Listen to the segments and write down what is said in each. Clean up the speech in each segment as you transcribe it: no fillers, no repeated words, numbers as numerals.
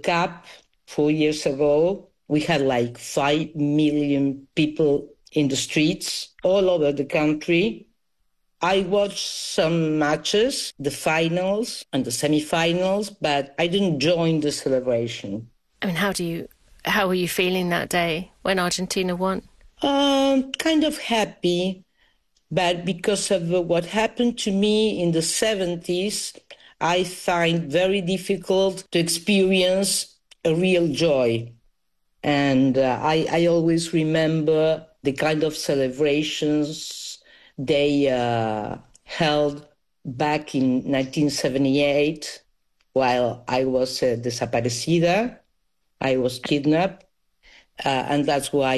Cup 4 years ago, we had like 5 million people in the streets all over the country. I watched some matches, the finals and the semifinals, but I didn't join the celebration. I mean, how were you feeling that day when Argentina won? Kind of happy, but because of what happened to me in the 70s, I find very difficult to experience a real joy. And I always remember the kind of celebrations they held back in 1978 while I was desaparecida. I was kidnapped. And that's why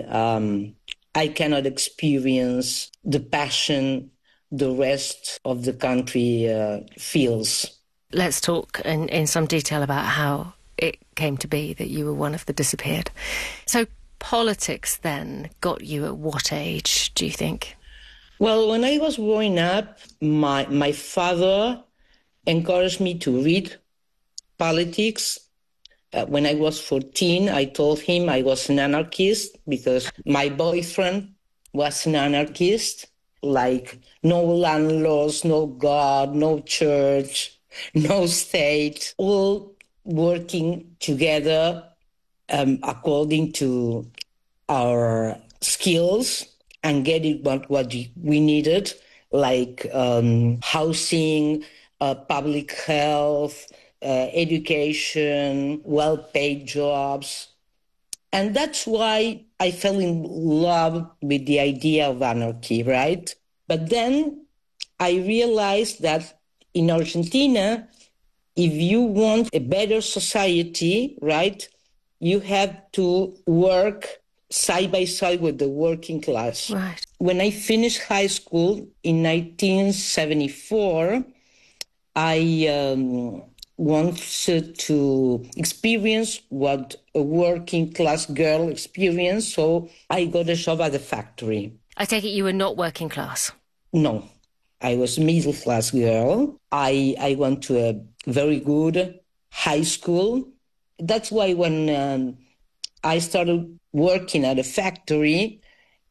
I cannot experience the passion the rest of the country feels. Let's talk in some detail about how it came to be that you were one of the disappeared. So politics then got you at what age, do you think? Well, when I was growing up, my father encouraged me to read politics. When I was 14, I told him I was an anarchist because my boyfriend was an anarchist, like no landlords, no God, no church, no state, all working together according to our skills and getting what we needed, like housing, public health, education, well-paid jobs. And that's why I fell in love with the idea of anarchy, right? But then I realized that in Argentina, if you want a better society, right, you have to work side by side with the working class. Right. When I finished high school in 1974, I wanted to experience what a working class girl experienced, so I got a job at a factory. I take it you were not working class? No, I was a middle class girl. I went to a very good high school. That's why when I started working at a factory,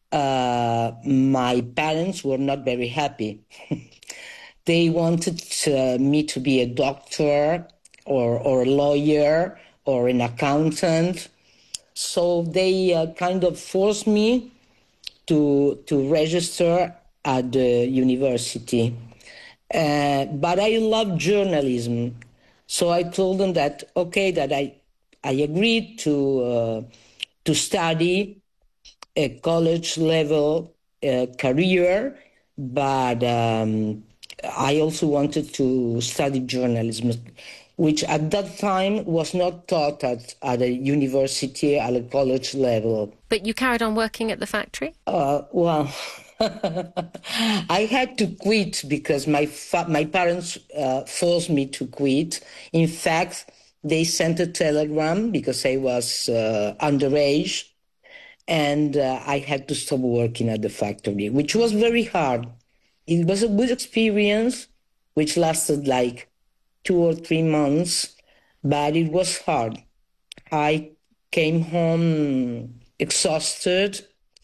my parents were not very happy. They wanted me to be a doctor or a lawyer or an accountant. So they kind of forced me to register at the university. But I love journalism. So I told them that, okay, that I agreed to study a college level career, but I also wanted to study journalism, which at that time was not taught at a university, at a college level. But you carried on working at the factory? Well, I had to quit because my parents forced me to quit. In fact, they sent a telegram because I was underage, and I had to stop working at the factory, which was very hard. It was a good experience, which lasted like 2 or 3 months, but it was hard. I came home exhausted.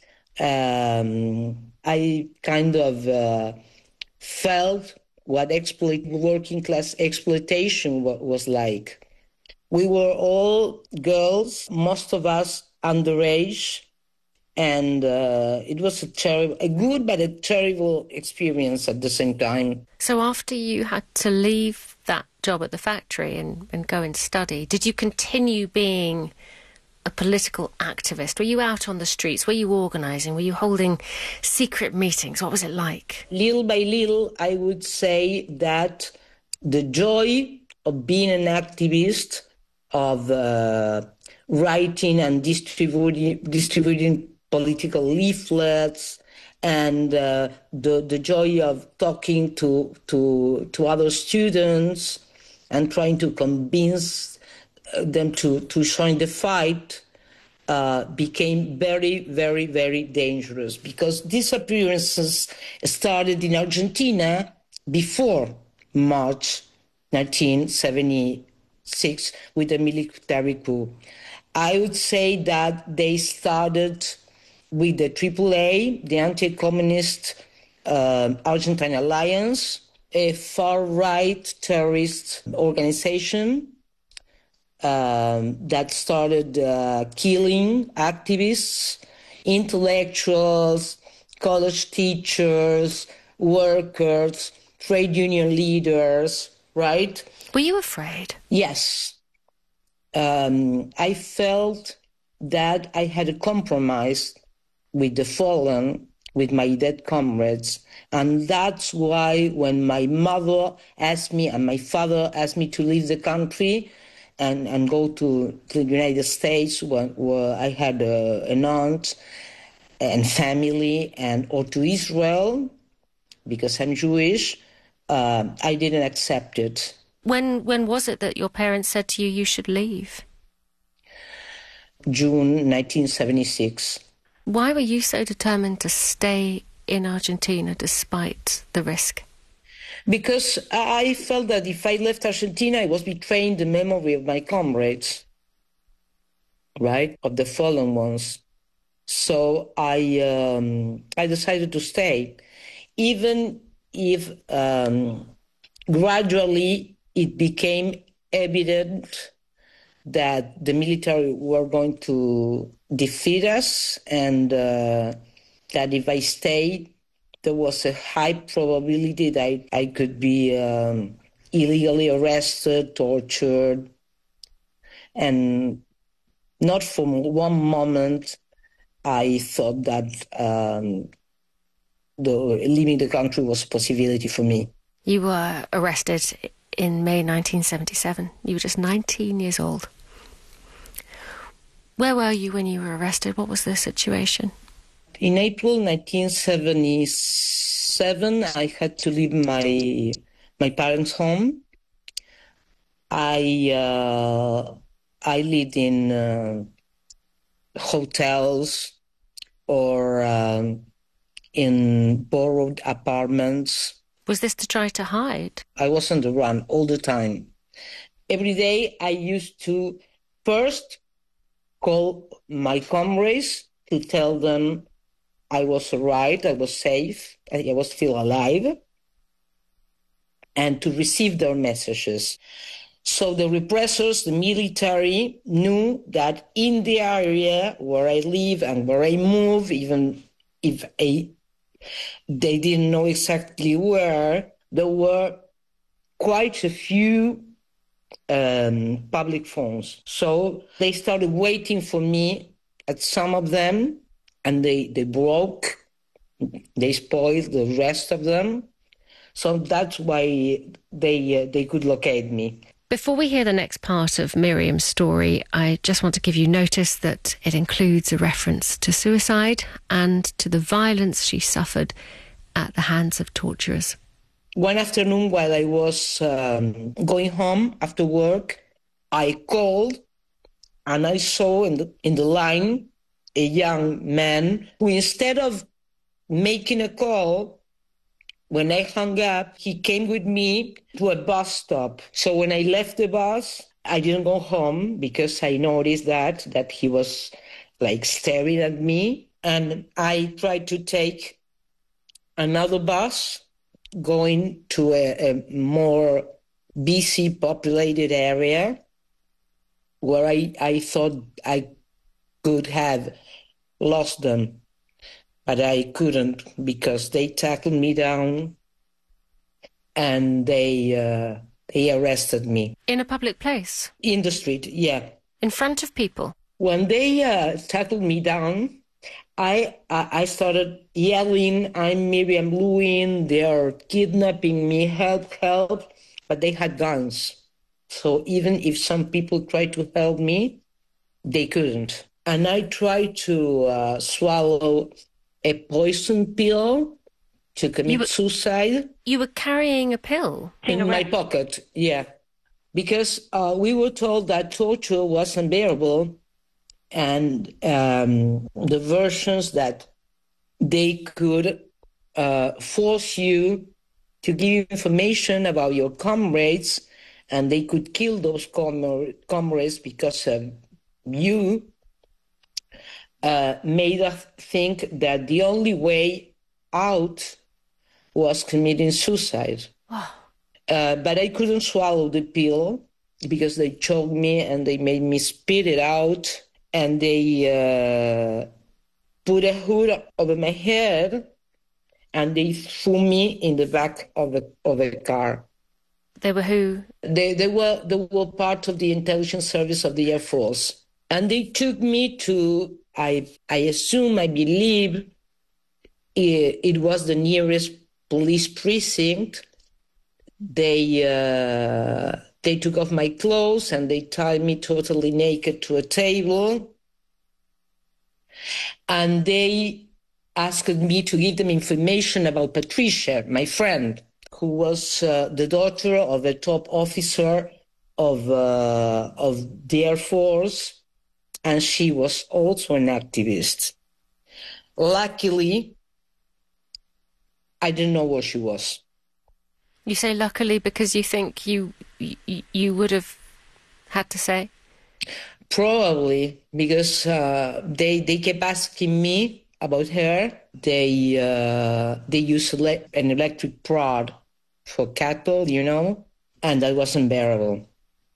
I kind of felt what working class exploitation was like. We were all girls, most of us underage, and it was a good but a terrible experience at the same time. So after you had to leave that job at the factory and go and study, did you continue being a political activist? Were you out on the streets? Were you organising? Were you holding secret meetings? What was it like? Little by little, I would say that the joy of being an activist, of writing and distributing political leaflets, and the joy of talking to other students and trying to convince them to join the fight became very, very, very dangerous, because disappearances started in Argentina before March 1978. with the military coup. I would say that they started with the AAA, the Anti-Communist Argentine Alliance, a far-right terrorist organization that started killing activists, intellectuals, college teachers, workers, trade union leaders, right? Were you afraid? Yes. I felt that I had a compromise with the fallen, with my dead comrades. And that's why when my mother asked me and my father asked me to leave the country and go to the United States, where I had an aunt and family, or to Israel, because I'm Jewish, I didn't accept it. When was it that your parents said to you you should leave? June 1976. Why were you so determined to stay in Argentina despite the risk? Because I felt that if I left Argentina, I was betraying the memory of my comrades, right, of the fallen ones. So I decided to stay, even if gradually it became evident that the military were going to defeat us, and that if I stayed, there was a high probability that I could be illegally arrested, tortured, and not for one moment I thought that leaving the country was a possibility for me. You were arrested in May 1977. You were just 19 years old. Where were you when you were arrested? What was the situation? In April 1977, I had to leave my parents' home. I lived in hotels or in borrowed apartments. Was this to try to hide? I was on the run all the time. Every day I used to first call my comrades to tell them I was all right, I was safe, I was still alive, and to receive their messages. So the repressors, the military, knew that in the area where I live and where I move, even if they didn't know exactly where, there were quite a few public phones. So they started waiting for me at some of them, and they spoiled the rest of them. So that's why they could locate me. Before we hear the next part of Miriam's story, I just want to give you notice that it includes a reference to suicide and to the violence she suffered at the hands of torturers. One afternoon while I was going home after work, I called and I saw in the line a young man who, instead of making a call, when I hung up, he came with me to a bus stop. So when I left the bus, I didn't go home because I noticed that he was like staring at me. And I tried to take another bus going to a more busy populated area where I thought I could have lost them. But I couldn't, because they tackled me down and they arrested me. In a public place? In the street, yeah. In front of people? When they tackled me down, I started yelling, "I'm Miriam Lewin, they are kidnapping me, help, help." But they had guns. So even if some people tried to help me, they couldn't. And I tried to swallow a poison pill to commit suicide. You were carrying a pill? In my pocket, yeah. Because we were told that torture was unbearable, and the versions that they could force you to give information about your comrades and they could kill those comrades because you made us think that the only way out was committing suicide. But I couldn't swallow the pill because they choked me and they made me spit it out, and they put a hood over my head and they threw me in the back of a car. They were who? They were part of the intelligence service of the Air Force. And they took me to, I believe, it was the nearest police precinct. They took off my clothes and they tied me totally naked to a table. And they asked me to give them information about Patricia, my friend, who was the daughter of a top officer of the Air Force, and she was also an activist. Luckily, I didn't know where she was. You say luckily because you think you would have had to say? Probably, because they kept asking me about her. They used an electric prod for cattle, and that was unbearable.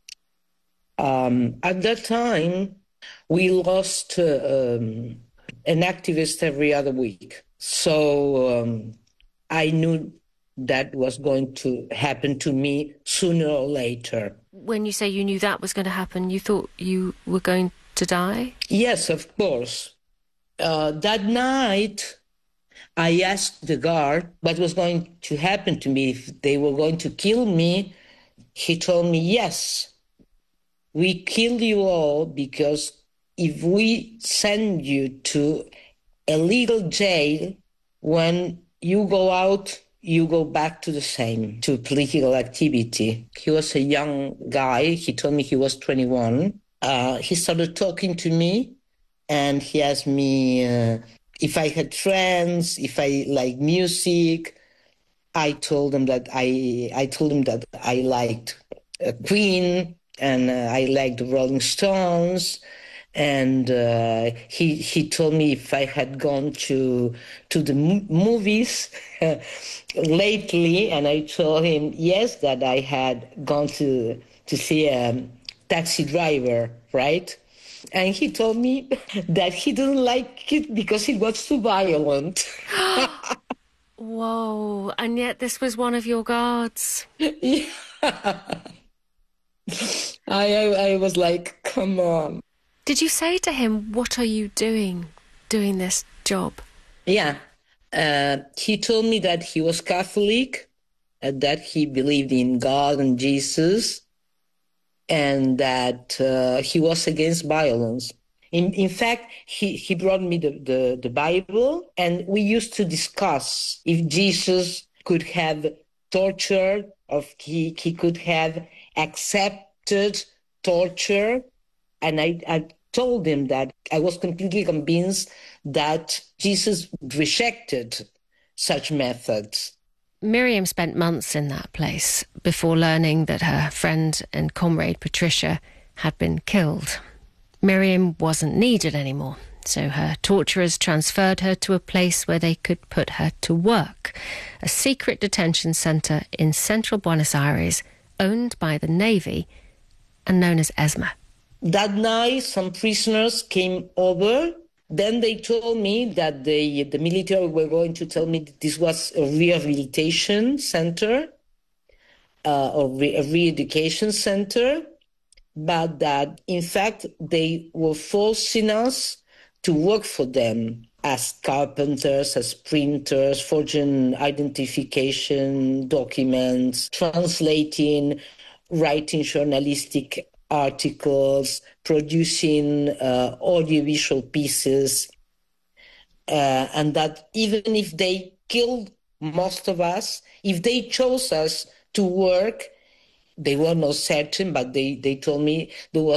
At that time, we lost an activist every other week. So I knew that was going to happen to me sooner or later. When you say you knew that was going to happen, you thought you were going to die? Yes, of course. That night, I asked the guard what was going to happen to me, if they were going to kill me. He told me, yes, we killed you all because if we send you to a legal jail, when you go out, you go back to the same, to political activity. He was a young guy. He told me he was 21. He started talking to me, and he asked me if I had friends, if I like music. I told him that I liked Queen, and I liked the Rolling Stones. And he told me if I had gone to the movies lately, and I told him yes, that I had gone to see a Taxi Driver, right? And he told me that he didn't like it because it was too violent. Whoa! And yet this was one of your guards. Yeah. I was like, come on. Did you say to him, what are you doing this job? Yeah. He told me that he was Catholic, that he believed in God and Jesus, and that he was against violence. In fact, he brought me the Bible, and we used to discuss if Jesus could have tortured, or if he could have accepted torture. And I told him that I was completely convinced that Jesus rejected such methods. Miriam spent months in that place before learning that her friend and comrade Patricia had been killed. Miriam wasn't needed anymore, so her torturers transferred her to a place where they could put her to work, a secret detention centre in central Buenos Aires, owned by the Navy and known as ESMA. That night, some prisoners came over. Then they told me that the military were going to tell me that this was a rehabilitation center or a re-education center, but that, in fact, they were forcing us to work for them as carpenters, as printers, forging identification documents, translating, writing journalistic articles, producing audiovisual pieces, and that even if they killed most of us, if they chose us to work, they were not certain, but they told me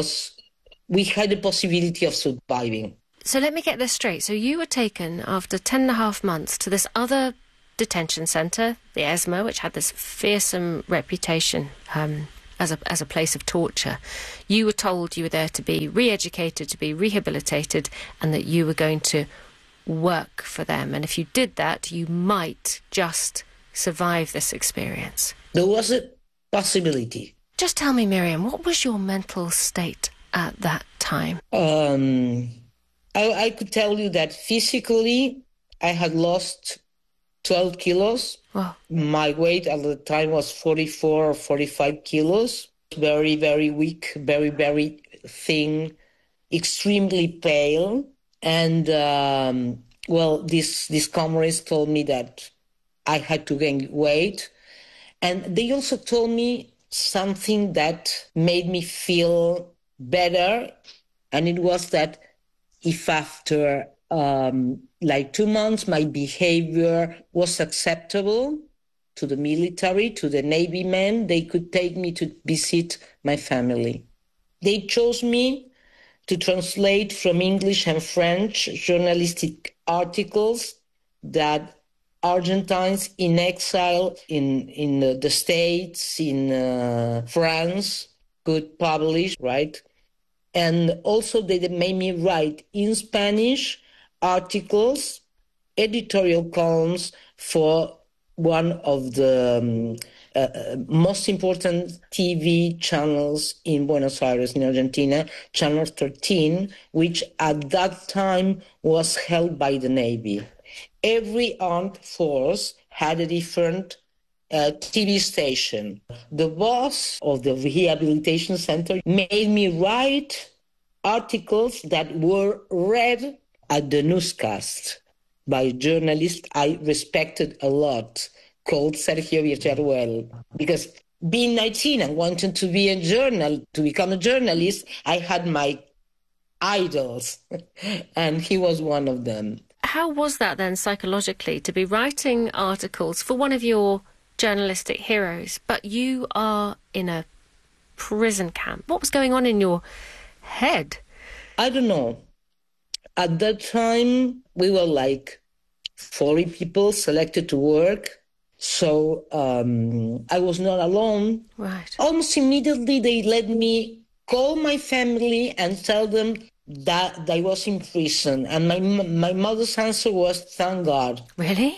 we had a possibility of surviving. So let me get this straight. So you were taken after 10.5 months to this other detention centre, the ESMA, which had this fearsome reputation as a place of torture. You were told you were there to be re-educated, to be rehabilitated, and that you were going to work for them. And if you did that, you might just survive this experience. There was a possibility. Just tell me, Miriam, what was your mental state at that time? I could tell you that physically I had lost 12 kilos. Wow. My weight at the time was 44 or 45 kilos. Very, very weak, very, very thin, extremely pale. And, these comrades told me that I had to gain weight. And they also told me something that made me feel better. And it was that if after 2 months my behavior was acceptable to the military, to the Navy men, they could take me to visit my family. They chose me to translate from English and French journalistic articles that Argentines in exile in the States, in France, could publish, right? And also they made me write in Spanish articles, editorial columns for one of the most important TV channels in Buenos Aires, in Argentina, Channel 13, which at that time was held by the Navy. Every armed force had a different TV station. The boss of the rehabilitation center made me write articles that were read at the newscast by a journalist I respected a lot, called Sergio Villarruel. Because being 19 and wanting to become a journalist, I had my idols, and he was one of them. How was that then psychologically, to be writing articles for one of your journalistic heroes, but you are in a prison camp? What was going on in your head? I don't know. At that time, we were like 40 people selected to work. So I was not alone. Right. Almost immediately, they let me call my family and tell them that I was in prison. And my mother's answer was, thank God. Really?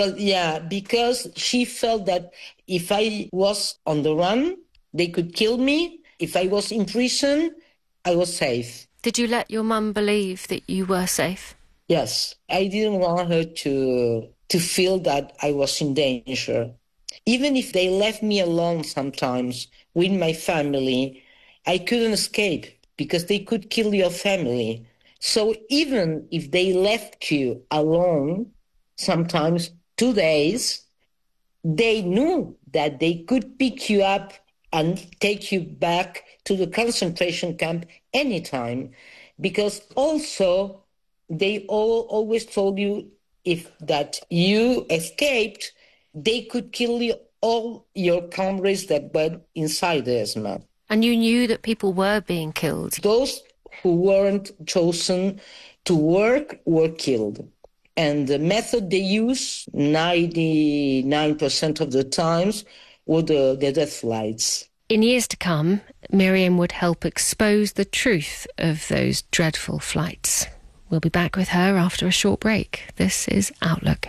Because she felt that if I was on the run, they could kill me. If I was in prison, I was safe. Did you let your mum believe that you were safe? Yes. I didn't want her to feel that I was in danger. Even if they left me alone sometimes with my family, I couldn't escape because they could kill your family. So even if they left you alone, sometimes 2 days, they knew that they could pick you up and take you back to the concentration camp anytime. Because also they always told you if that you escaped, they could kill you, all your comrades that were inside the ESMA. And you knew that people were being killed? Those who weren't chosen to work were killed. And the method they use, 99% of the times, were the death flights. In years to come, Miriam would help expose the truth of those dreadful flights. We'll be back with her after a short break. This is Outlook.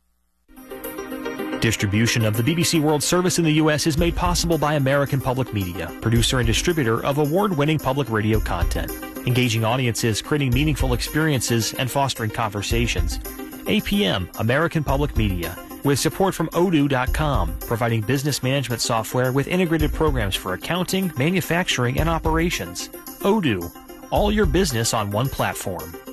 Distribution of the BBC World Service in the U.S. is made possible by American Public Media, producer and distributor of award-winning public radio content, engaging audiences, creating meaningful experiences, and fostering conversations. APM, American Public Media, with support from Odoo.com, providing business management software with integrated programs for accounting, manufacturing, and operations. Odoo, all your business on one platform.